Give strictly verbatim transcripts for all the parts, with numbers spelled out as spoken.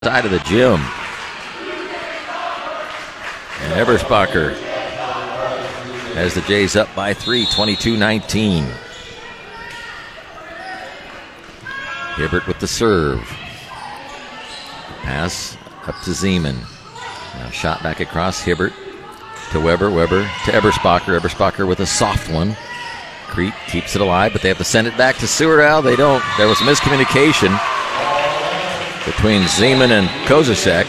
Side of the gym. And Eberspacher has the Jays up by three, twenty-two nineteen. Hibbert with the serve. Pass up to Zeman. Now shot back across Hibbert to Weber. Weber to Eberspacher. Eberspacher with a soft one. Crete keeps it alive, but they have to send it back to Seward. Al, they don't. There was miscommunication between Zeman and Kozasek,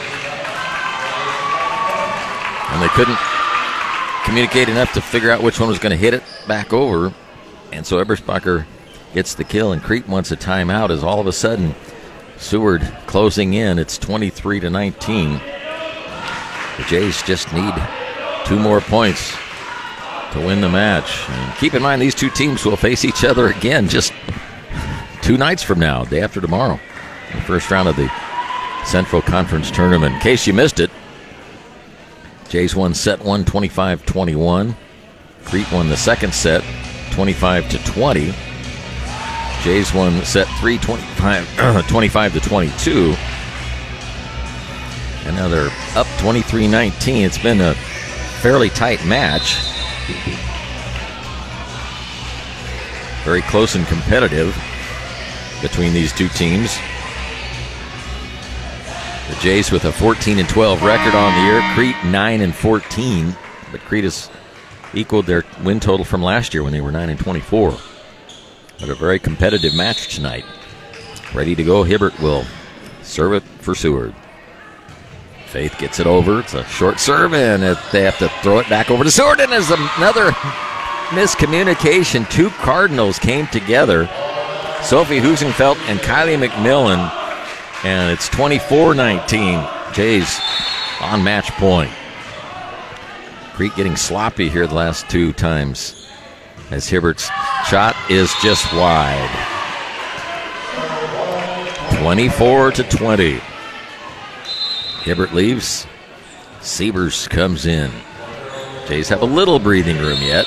and they couldn't communicate enough to figure out which one was going to hit it back over, and so Eberspacher gets the kill, and Crete wants a timeout as all of a sudden Seward closing in. It's twenty-three to nineteen. The Jays just need two more points to win the match. And keep in mind, these two teams will face each other again just two nights from now, day after tomorrow. The first round of the Central Conference Tournament. In case you missed it, Jays won set one, twenty-five twenty-one. Crete won the second set, twenty-five to twenty. Jays won set three, twenty-five, twenty-five to twenty-two. And now they're up twenty-three nineteen. It's been a fairly tight match. Very close and competitive between these two teams. The Jays with a fourteen and twelve record on the year. Crete nine and fourteen, but Crete has equaled their win total from last year when they were nine and twenty-four. But a very competitive match tonight. Ready to go. Hibbert will serve it for Seward. Faith gets it over. It's a short serve, and it, they have to throw it back over to Seward. And there's another miscommunication. Two Cardinals came together. Sophie Husenfeld and Kylie McMillan. And it's twenty-four nineteen. Jays on match point. Crete getting sloppy here the last two times as Hibbert's shot is just wide. twenty-four to twenty. Hibbert leaves. Siebers comes in. Jays have a little breathing room yet.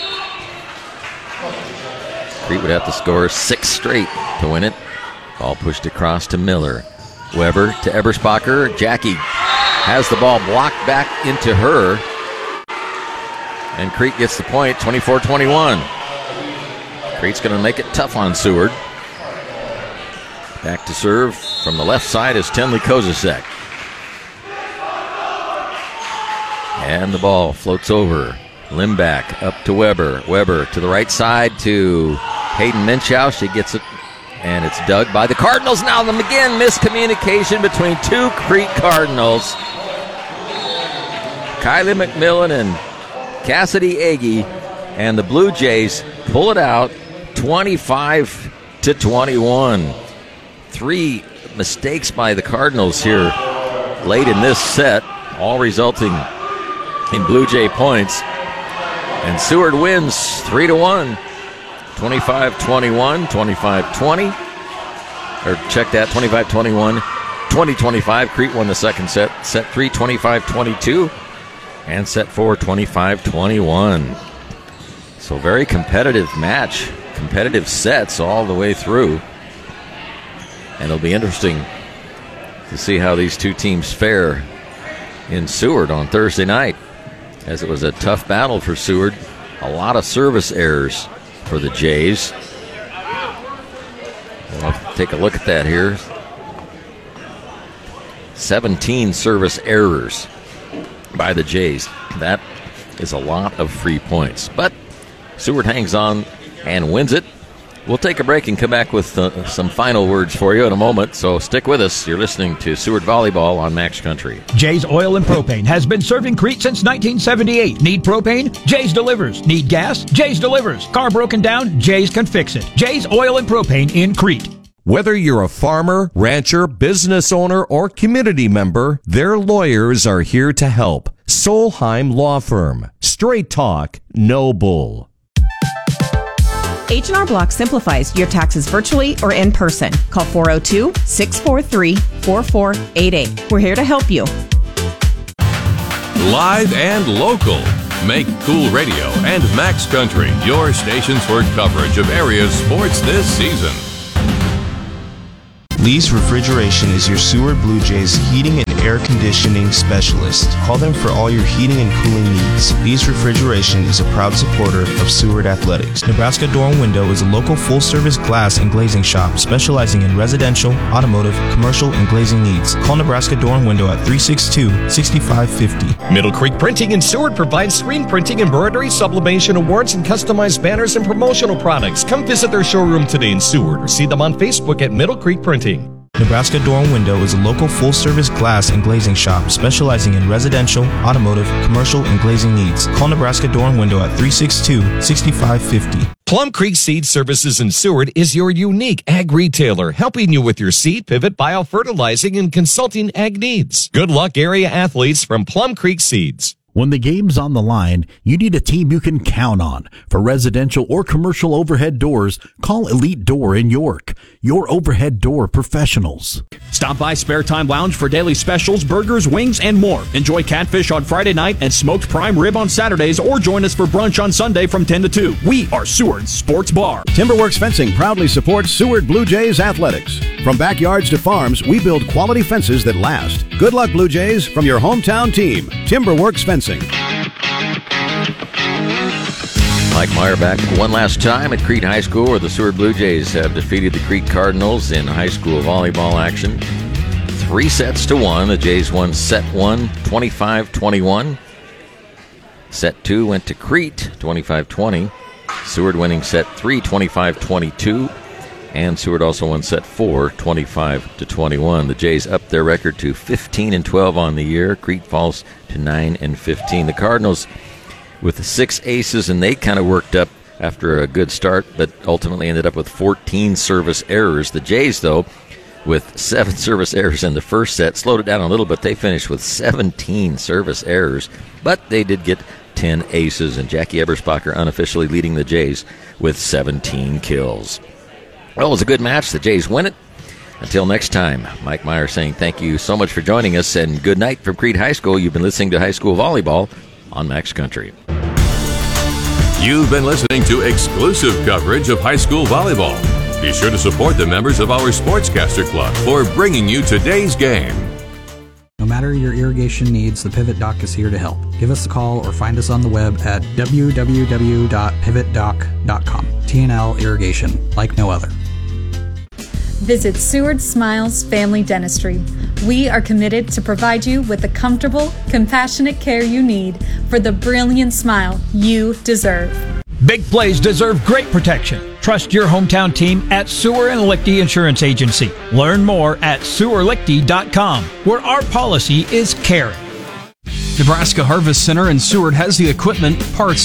Crete would have to score six straight to win it. Ball pushed across to Miller. Weber to Eberspacher. Jackie has the ball blocked back into her. And Crete gets the point, twenty-four twenty-one. Crete's going to make it tough on Seward. Back to serve from the left side is Tenley Kozasek. And the ball floats over. Limback up to Weber. Weber to the right side to Hayden Minchow. She gets it. And it's dug by the Cardinals. Now, the again, miscommunication between two Crete Cardinals. Kylie McMillan and Cassidy Agee. And the Blue Jays pull it out twenty-five to twenty-one. Three mistakes by the Cardinals here late in this set, all resulting in Blue Jay points. And Seward wins three to one. twenty-five twenty-one, twenty-five twenty. Or check that, twenty-five twenty-one, twenty twenty-five. Crete won the second set. Set three, twenty-five twenty-two. And set four, twenty-five twenty-one. So very competitive match. Competitive sets all the way through. And it'll be interesting to see how these two teams fare in Seward on Thursday night, as it was a tough battle for Seward. A lot of service errors for the Jays. We'll take a look at that here. seventeen service errors by the Jays. That is a lot of free points. But Seward hangs on and wins it. We'll take a break and come back with uh, some final words for you in a moment, so stick with us. You're listening to Seward Volleyball on Max Country. Jay's Oil and Propane has been serving Crete since nineteen seventy-eight. Need propane? Jay's delivers. Need gas? Jay's delivers. Car broken down? Jay's can fix it. Jay's Oil and Propane in Crete. Whether you're a farmer, rancher, business owner, or community member, their lawyers are here to help. Solheim Law Firm. Straight talk, no bull. H and R Block simplifies your taxes virtually or in person. Call four oh two, six four three, four four eight eight. We're here to help you. Live and local. Make Cool Radio and Max Country your stations for coverage of area sports this season. Lee's Refrigeration is your Seward Blue Jays heating and air conditioning specialist. Call them for all your heating and cooling needs. Lee's Refrigeration is a proud supporter of Seward Athletics. Nebraska Door and Window is a local full-service glass and glazing shop specializing in residential, automotive, commercial, and glazing needs. Call Nebraska Door and Window at three six two, six five five zero. Middle Creek Printing in Seward provides screen printing, embroidery, sublimation, awards, and customized banners and promotional products. Come visit their showroom today in Seward or see them on Facebook at Middle Creek Printing. Nebraska Door and Window is a local full-service glass and glazing shop specializing in residential, automotive, commercial, and glazing needs. Call Nebraska Door and Window at three six two, six five five zero. Plum Creek Seed Services in Seward is your unique ag retailer, helping you with your seed, pivot, biofertilizing, and consulting ag needs. Good luck, area athletes from Plum Creek Seeds. When the game's on the line, you need a team you can count on. For residential or commercial overhead doors, call Elite Door in York, your overhead door professionals. Stop by Spare Time Lounge for daily specials, burgers, wings, and more. Enjoy catfish on Friday night and smoked prime rib on Saturdays, or join us for brunch on Sunday from ten to two. We are Seward's Sports Bar. Timberworks Fencing proudly supports Seward Blue Jays athletics. From backyards to farms, we build quality fences that last. Good luck, Blue Jays, from your hometown team, Timberworks Fencing. Mike Meyer back one last time at Crete High School, where the Seward Blue Jays have defeated the Crete Cardinals in high school volleyball action. Three sets to one. The Jays won set one, twenty-five twenty-one. Set two went to Crete, twenty-five twenty. Seward winning set three, twenty-five twenty-two. And Seward also won set four, twenty-five to twenty-one. The Jays up their record to fifteen and twelve on the year. Crete falls to nine and fifteen. The Cardinals with six aces, and they kind of worked up after a good start, but ultimately ended up with fourteen service errors. The Jays, though, with seven service errors in the first set, slowed it down a little bit. They finished with seventeen service errors, but they did get ten aces, and Jackie Eberspacher unofficially leading the Jays with seventeen kills. Well, it was a good match. The Jays win it. Until next time, Mike Meyer saying thank you so much for joining us, and good night from Crete High School. You've been listening to High School Volleyball on Max Country. You've been listening to exclusive coverage of high school volleyball. Be sure to support the members of our Sportscaster Club for bringing you today's game. No matter your irrigation needs, the Pivot Dock is here to help. Give us a call or find us on the web at w w w dot pivot dock dot com. T and L Irrigation, like no other. Visit Seward Smiles Family Dentistry. We are committed to provide you with the comfortable, compassionate care you need for the brilliant smile you deserve. Big plays deserve great protection. Trust your hometown team at Sewer and Lichty Insurance Agency. Learn more at sewer lichty dot com, where our policy is caring. Nebraska Harvest Center in Seward has the equipment, parts,